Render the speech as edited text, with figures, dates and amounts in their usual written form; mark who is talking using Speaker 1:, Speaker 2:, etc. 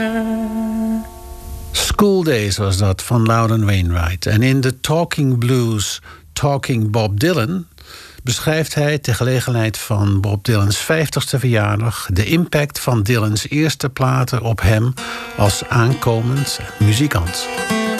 Speaker 1: School Days was dat, van Loudon Wainwright. En in de Talking Blues, Talking Bob Dylan, beschrijft hij ter gelegenheid van Bob Dylan's 50ste verjaardag de impact van Dylan's eerste platen op hem als aankomend muzikant.